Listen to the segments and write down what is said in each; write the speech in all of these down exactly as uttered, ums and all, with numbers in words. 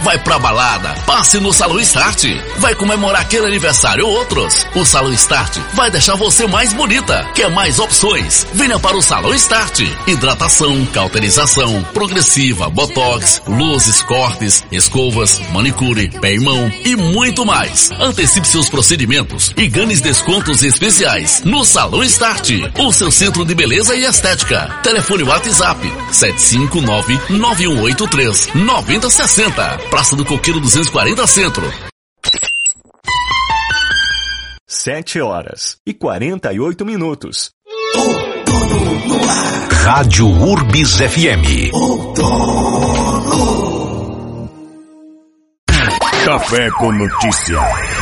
vai pra balada, passe no Salão Start. Vai comemorar aquele aniversário ou outros. O Salão Start vai deixar você mais bonita. Quer mais opções? Venha para o Salão Start. Hidratação, cauterização, progressiva, botox, luzes, cortes, escovas, manicure, pé e mão e muito mais. Antecipe seus procedimentos e ganhe descontos especiais no Salão Start, o seu centro de beleza e estética. Telefone WhatsApp sete cinco nove, nove um oito três, nove zero seis zero. Praça do Coqueiro duzentos e quarenta Centro. Sete horas e quarenta e oito minutos. Outono no ar. Rádio Urbis F M. Outono. Café com notícia.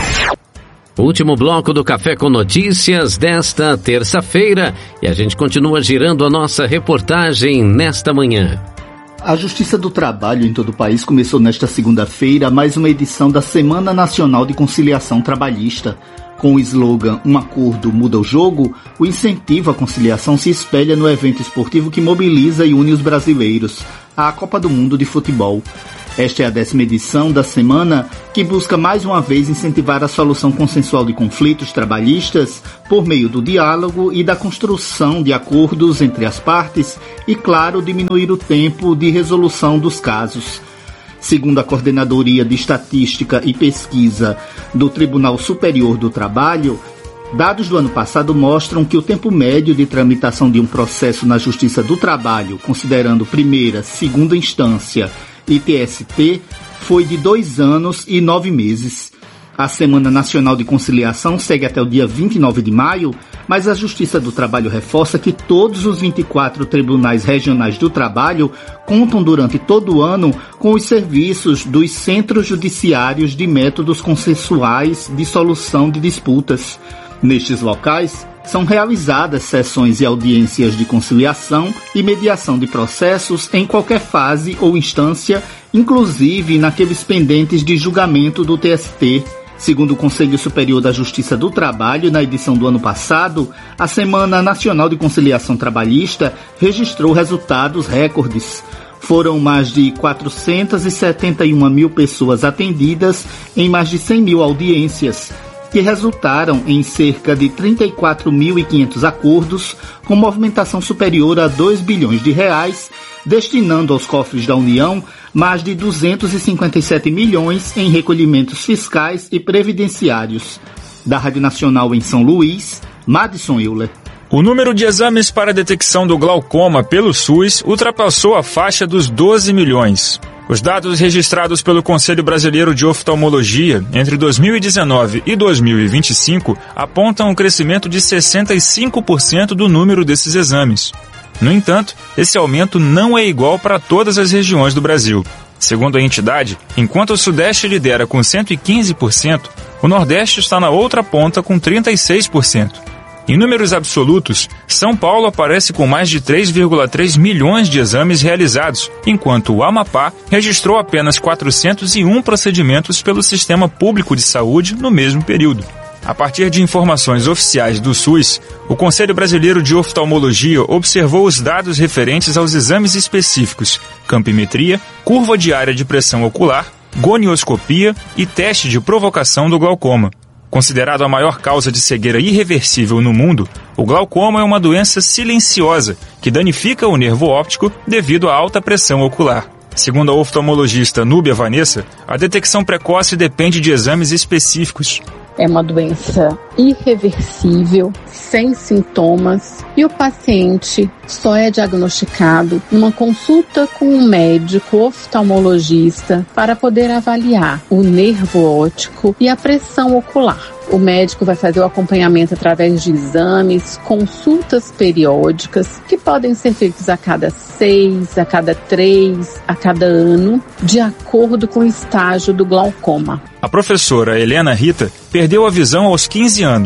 Último bloco do Café com Notícias desta terça-feira e a gente continua girando a nossa reportagem nesta manhã. A Justiça do Trabalho em todo o país começou nesta segunda-feira mais uma edição da Semana Nacional de Conciliação Trabalhista. Com o slogan "Um acordo muda o jogo", o incentivo à conciliação se espelha no evento esportivo que mobiliza e une os brasileiros, a Copa do Mundo de Futebol. Esta é a décima edição da semana, que busca mais uma vez incentivar a solução consensual de conflitos trabalhistas por meio do diálogo e da construção de acordos entre as partes e, claro, diminuir o tempo de resolução dos casos. Segundo a Coordenadoria de Estatística e Pesquisa do Tribunal Superior do Trabalho, dados do ano passado mostram que o tempo médio de tramitação de um processo na Justiça do Trabalho, considerando primeira, segunda instância e T S T, foi de dois anos e nove meses. A Semana Nacional de Conciliação segue até o dia vinte e nove de maio, mas a Justiça do Trabalho reforça que todos os vinte e quatro tribunais regionais do trabalho contam durante todo o ano com os serviços dos Centros Judiciários de Métodos Consensuais de Solução de Disputas. Nestes locais, são realizadas sessões e audiências de conciliação e mediação de processos em qualquer fase ou instância, inclusive naqueles pendentes de julgamento do T S T. Segundo o Conselho Superior da Justiça do Trabalho, na edição do ano passado, a Semana Nacional de Conciliação Trabalhista registrou resultados recordes. Foram mais de quatrocentas e setenta e uma mil pessoas atendidas em mais de cem mil audiências, que resultaram em cerca de trinta e quatro mil e quinhentos acordos, com movimentação superior a dois bilhões de reais, destinando aos cofres da União mais de duzentos e cinquenta e sete milhões em recolhimentos fiscais e previdenciários. Da Rádio Nacional em São Luís, Madison Euler. O número de exames para a detecção do glaucoma pelo SUS ultrapassou a faixa dos doze milhões. Os dados registrados pelo Conselho Brasileiro de Oftalmologia entre dois mil e dezenove e dois mil e vinte e cinco apontam um crescimento de sessenta e cinco por cento do número desses exames. No entanto, esse aumento não é igual para todas as regiões do Brasil. Segundo a entidade, enquanto o Sudeste lidera com cento e quinze por cento, o Nordeste está na outra ponta com trinta e seis por cento. Em números absolutos, São Paulo aparece com mais de três vírgula três milhões de exames realizados, enquanto o Amapá registrou apenas quatrocentos e um procedimentos pelo Sistema Público de Saúde no mesmo período. A partir de informações oficiais do SUS, o Conselho Brasileiro de Oftalmologia observou os dados referentes aos exames específicos, campimetria, curva diária de pressão ocular, gonioscopia e teste de provocação do glaucoma. Considerado a maior causa de cegueira irreversível no mundo, o glaucoma é uma doença silenciosa que danifica o nervo óptico devido à alta pressão ocular. Segundo a oftalmologista Núbia Vanessa, a detecção precoce depende de exames específicos. É uma doença irreversível, sem sintomas, e o paciente só é diagnosticado numa consulta com um médico oftalmologista para poder avaliar o nervo óptico e a pressão ocular. O médico vai fazer o acompanhamento através de exames, consultas periódicas, que podem ser feitos a cada seis, a cada três, a cada ano, de acordo com o estágio do glaucoma. A professora Helena Rita perdeu a visão aos quinze anos.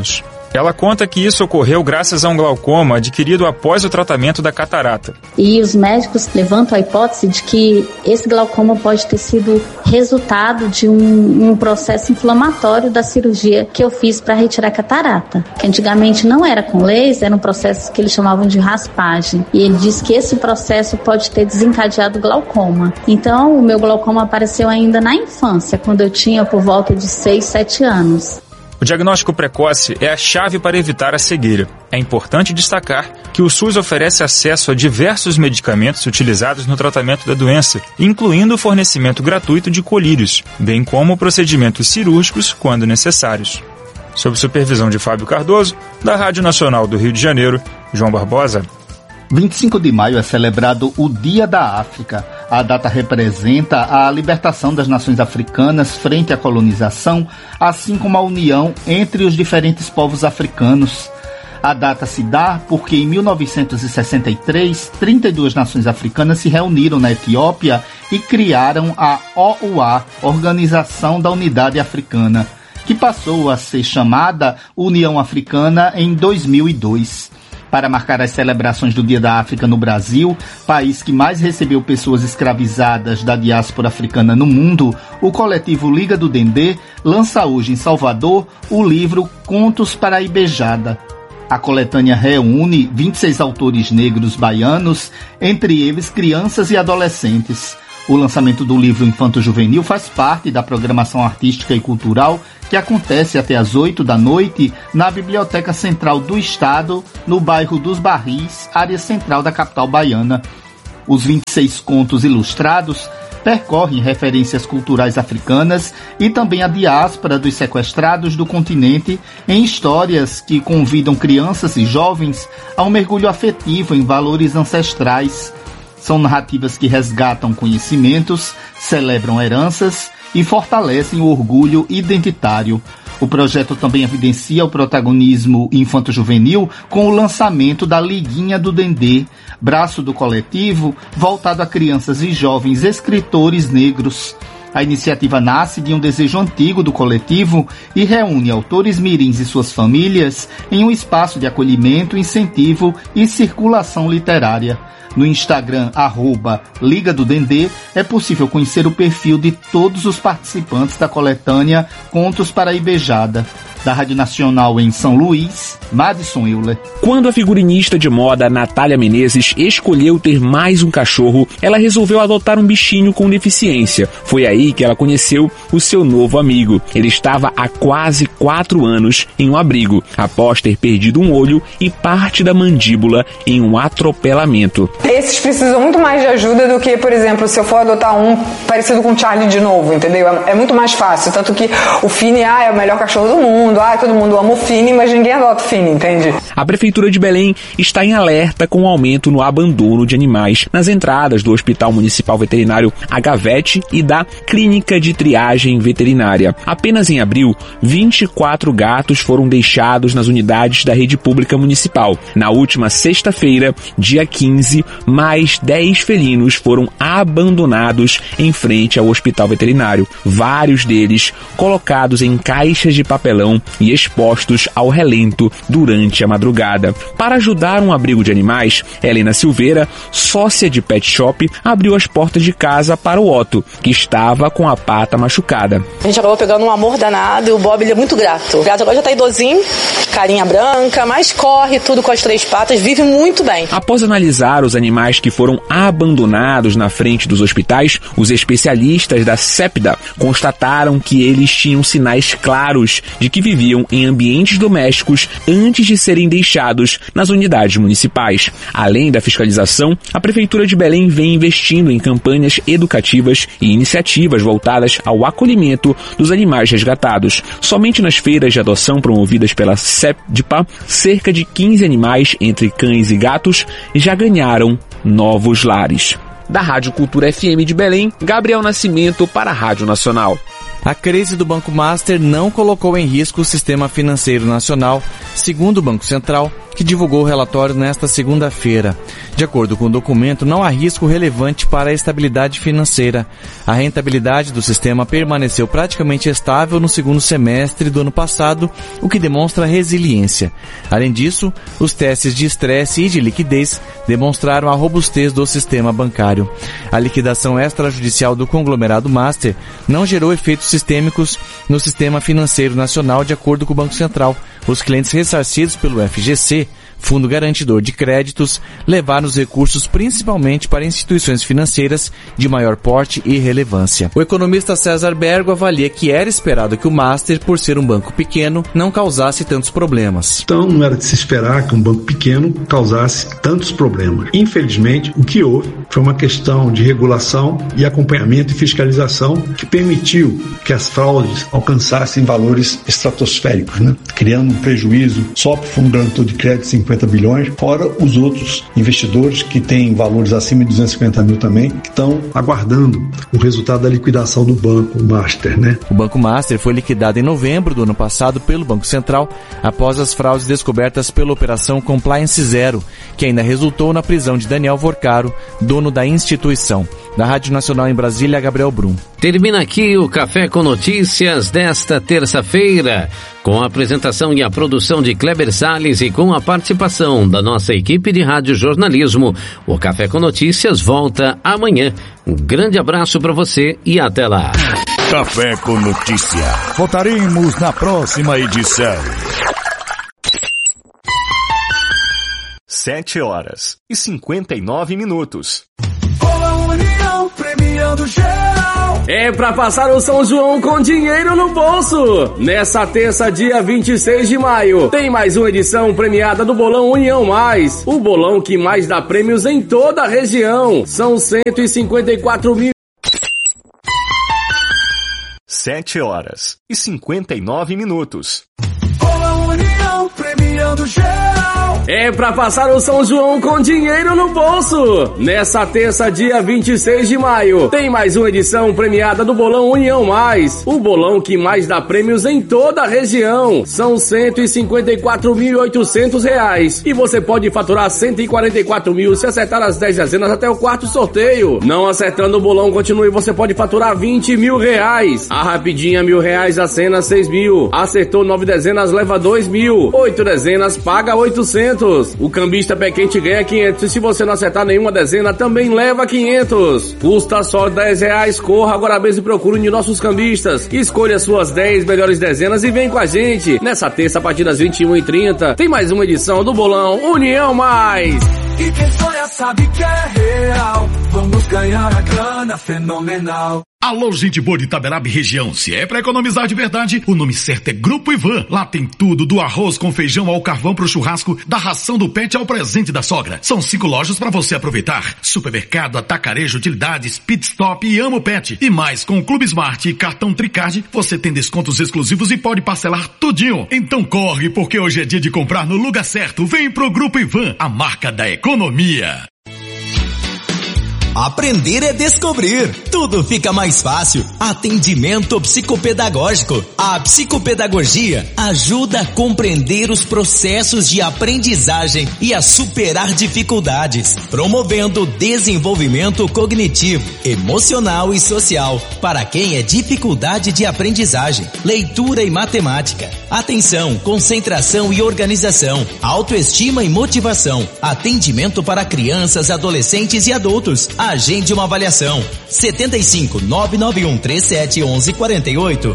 Ela conta que isso ocorreu graças a um glaucoma adquirido após o tratamento da catarata. E os médicos levantam a hipótese de que esse glaucoma pode ter sido resultado de um, um processo inflamatório da cirurgia que eu fiz para retirar a catarata. Que antigamente não era com laser, era um processo que eles chamavam de raspagem. E ele diz que esse processo pode ter desencadeado o glaucoma. Então, o meu glaucoma apareceu ainda na infância, quando eu tinha por volta de seis, sete anos. O diagnóstico precoce é a chave para evitar a cegueira. É importante destacar que o SUS oferece acesso a diversos medicamentos utilizados no tratamento da doença, incluindo o fornecimento gratuito de colírios, bem como procedimentos cirúrgicos quando necessários. Sob supervisão de Fábio Cardoso, da Rádio Nacional do Rio de Janeiro, João Barbosa. vinte e cinco de maio é celebrado o Dia da África. A data representa a libertação das nações africanas frente à colonização, assim como a união entre os diferentes povos africanos. A data se dá porque em mil novecentos e sessenta e três, trinta e duas nações africanas se reuniram na Etiópia e criaram a O U A, Organização da Unidade Africana, que passou a ser chamada União Africana em dois mil e dois. Para marcar as celebrações do Dia da África no Brasil, país que mais recebeu pessoas escravizadas da diáspora africana no mundo, o coletivo Liga do Dendê lança hoje em Salvador o livro Contos para a Ibejada. A coletânea reúne vinte e seis autores negros baianos, entre eles crianças e adolescentes. O lançamento do livro infanto-juvenil faz parte da programação artística e cultural que acontece até às oito da noite na Biblioteca Central do Estado, no bairro dos Barris, área central da capital baiana. Os vinte e seis contos ilustrados percorrem referências culturais africanas e também a diáspora dos sequestrados do continente em histórias que convidam crianças e jovens a um mergulho afetivo em valores ancestrais. São narrativas que resgatam conhecimentos, celebram heranças e fortalecem o orgulho identitário. O projeto também evidencia o protagonismo infanto-juvenil com o lançamento da Liguinha do Dendê, braço do coletivo voltado a crianças e jovens escritores negros. A iniciativa nasce de um desejo antigo do coletivo e reúne autores mirins e suas famílias em um espaço de acolhimento, incentivo e circulação literária. No Instagram, arroba Liga do Dendê, é possível conhecer o perfil de todos os participantes da coletânea Contos para a Ibejada. Da Rádio Nacional em São Luís, Madison Euler. Quando a figurinista de moda Natália Menezes escolheu ter mais um cachorro, ela resolveu adotar um bichinho com deficiência. Foi aí que ela conheceu o seu novo amigo. Ele estava há quase quatro anos em um abrigo, após ter perdido um olho e parte da mandíbula em um atropelamento. Esses precisam muito mais de ajuda do que, por exemplo, se eu for adotar um parecido com o Charlie de novo, entendeu? É muito mais fácil, tanto que o Fini, ah, é o melhor cachorro do mundo. Ah, todo mundo ama o Fini, mas ninguém adota o Fini, entende? A Prefeitura de Belém está em alerta com o aumento no abandono de animais nas entradas do Hospital Municipal Veterinário Agavete e da Clínica de Triagem Veterinária. Apenas em abril, vinte e quatro gatos foram deixados nas unidades da rede pública municipal. Na última sexta-feira, dia quinze, mais dez felinos foram abandonados em frente ao Hospital Veterinário. Vários deles colocados em caixas de papelão e expostos ao relento durante a madrugada. Para ajudar um abrigo de animais, Helena Silveira, sócia de pet shop, abriu as portas de casa para o Otto, que estava com a pata machucada. A gente acabou pegando um amor danado e o Bob ele é muito grato. O gato agora já tá idosinho, carinha branca, mas corre tudo com as três patas, vive muito bem. Após analisar os animais que foram abandonados na frente dos hospitais, os especialistas da SEPDA constataram que eles tinham sinais claros de que viviam em ambientes domésticos antes de serem deixados nas unidades municipais. Além da fiscalização, a Prefeitura de Belém vem investindo em campanhas educativas e iniciativas voltadas ao acolhimento dos animais resgatados. Somente nas feiras de adoção promovidas pela SEPDPA, cerca de quinze animais, entre cães e gatos, já ganharam novos lares. Da Rádio Cultura F M de Belém, Gabriel Nascimento para a Rádio Nacional. A crise do Banco Master não colocou em risco o sistema financeiro nacional, segundo o Banco Central, que divulgou o relatório nesta segunda-feira. De acordo com o documento, não há risco relevante para a estabilidade financeira. A rentabilidade do sistema permaneceu praticamente estável no segundo semestre do ano passado, o que demonstra resiliência. Além disso, os testes de estresse e de liquidez demonstraram a robustez do sistema bancário. A liquidação extrajudicial do conglomerado Master não gerou efeitos sistêmicos no sistema financeiro nacional, de acordo com o Banco Central. Os clientes ressarcidos pelo F G C, Fundo Garantidor de Créditos, levaram os recursos principalmente para instituições financeiras de maior porte e relevância. O economista César Bergo avalia que era esperado que o Master, por ser um banco pequeno, não causasse tantos problemas. Então não era de se esperar que um banco pequeno causasse tantos problemas. Infelizmente, o que houve foi uma questão de regulação e acompanhamento e fiscalização que permitiu que as fraudes alcançassem valores estratosféricos, né? Criando um prejuízo só para o Fundo Garantido de Crédito cinquenta bilhões, fora os outros investidores que têm valores acima de duzentos e cinquenta mil também, que estão aguardando o resultado da liquidação do Banco Master, né? O Banco Master foi liquidado em novembro do ano passado pelo Banco Central, após as fraudes descobertas pela Operação Compliance Zero, que ainda resultou na prisão de Daniel Vorcaro, dono da instituição. Da Rádio Nacional em Brasília, Gabriel Brum. Termina aqui o Café com Notícias desta terça-feira, com a apresentação e a produção de Kleber Salles e com a participação da nossa equipe de rádio jornalismo. O Café com Notícias volta amanhã. Um grande abraço para você e até lá. Café com Notícia. Voltaremos na próxima edição. Sete horas e cinquenta e nove minutos. União premiando geral. É pra passar o São João com dinheiro no bolso. Nessa terça, dia vinte e seis de maio, tem mais uma edição premiada do Bolão União Mais. O bolão que mais dá prêmios em toda a região. São cento e cinquenta e quatro mil. Sete horas e cinquenta e nove minutos. Bolão União premiando geral. É pra passar o São João com dinheiro no bolso. Nessa terça, dia vinte e seis de maio, tem mais uma edição premiada do Bolão União Mais. O bolão que mais dá prêmios em toda a região. São cento e cinquenta e quatro mil e oitocentos reais. E você pode faturar cento e quarenta e quatro mil se acertar as dez dezenas até o quarto sorteio. Não acertando o bolão, continue, você pode faturar vinte mil reais. A rapidinha, mil reais, a cena, seis mil. Acertou nove dezenas, leva dois mil. Oito dezenas, paga oitocentos. O cambista pé quente ganha quinhentos. E se você não acertar nenhuma dezena, também leva quinhentos. Custa só dez reais. Corra agora mesmo e procure um de nossos cambistas. Escolha suas dez melhores dezenas e vem com a gente. Nessa terça, a partir das vinte e uma e trinta, tem mais uma edição do Bolão União Mais. E quem sonha sabe que é real. Vamos ganhar a grana fenomenal. Alô, gente boa de Itaberaba e região. Se é pra economizar de verdade, o nome certo é Grupo Ivan. Lá tem tudo, do arroz com feijão ao carvão pro churrasco, da ração do pet ao presente da sogra. São cinco lojas pra você aproveitar. Supermercado, atacarejo, utilidades, pit stop e Amo Pet. E mais, com o Clube Smart e cartão Tricard, você tem descontos exclusivos e pode parcelar tudinho. Então corre, porque hoje é dia de comprar no lugar certo. Vem pro Grupo Ivan, a marca da economia. Aprender é descobrir. Tudo fica mais fácil. Atendimento psicopedagógico. A psicopedagogia ajuda a compreender os processos de aprendizagem e a superar dificuldades, promovendo desenvolvimento cognitivo, emocional e social para quem é dificuldade de aprendizagem, leitura e matemática. Atenção, concentração e organização, autoestima e motivação. Atendimento para crianças, adolescentes e adultos. Agende uma avaliação. setenta e cinco, nove nove um, trinta e sete, onze, quarenta e oito.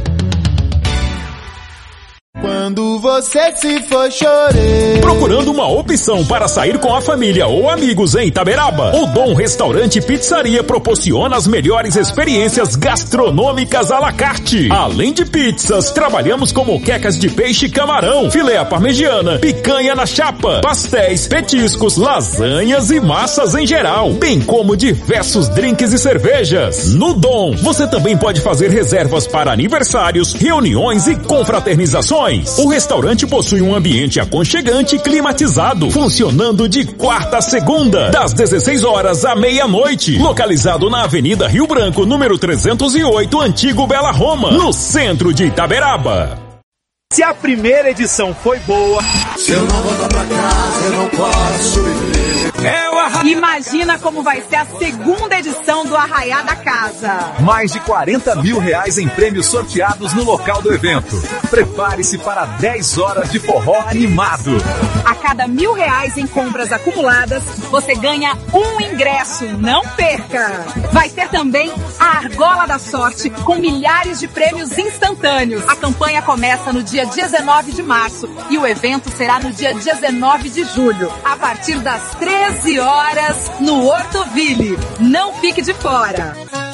Quando você se for, chorei. Procurando uma opção para sair com a família ou amigos em Itaberaba? O Dom Restaurante e Pizzaria proporciona as melhores experiências gastronômicas à la carte. Além de pizzas, trabalhamos com moquecas de peixe e camarão, filé à parmegiana, picanha na chapa, pastéis, petiscos, lasanhas e massas em geral, bem como diversos drinks e cervejas. No Dom, você também pode fazer reservas para aniversários, reuniões e confraternizações. O restaurante possui um ambiente aconchegante e climatizado, funcionando de quarta a segunda, das dezesseis horas à meia-noite, localizado na Avenida Rio Branco, número trezentos e oito, Antigo Bela Roma, no centro de Itaberaba. Se a primeira edição foi boa, Se eu não voltar pra casa, eu não posso viver. É o Arra... Imagina como vai ser a segunda edição do Arraiá da Casa. Mais de quarenta mil reais em prêmios sorteados no local do evento. Prepare-se para dez horas de forró animado. A cada mil reais em compras acumuladas, você ganha um ingresso. Não perca! Vai ter também a Argola da Sorte, com milhares de prêmios instantâneos. A campanha começa no dia dezenove de março e o evento será no dia dezenove de julho, a partir das treze horas, no Hortoville. Não fique de fora!